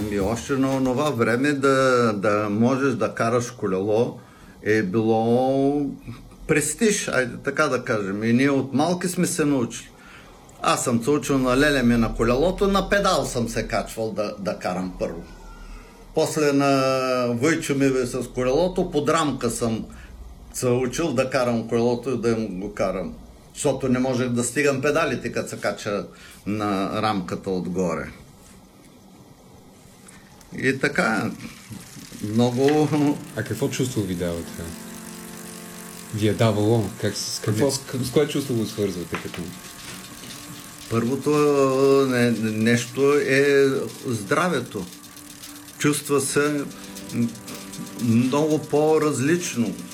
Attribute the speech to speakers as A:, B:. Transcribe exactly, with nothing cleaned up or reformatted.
A: Ами още на това време да, да можеш да караш колело е било престиж, айде така да кажем. И ние от малки сме се научили. Аз съм се учил на леля ми на колелото, на педал съм се качвал да, да карам първо. После на Войчо ми с колелото, под рамка съм се учил да карам колелото и да им го карам. Защото не можех да стигам педалите, като се кача на рамката отгоре. И така, много...
B: А какво чувство ви дава това? Ви е давало? Как, с, какво, с, с кое чувство го свързвате като?
A: Първото не, нещо е здравето. Чувства се много по-различно.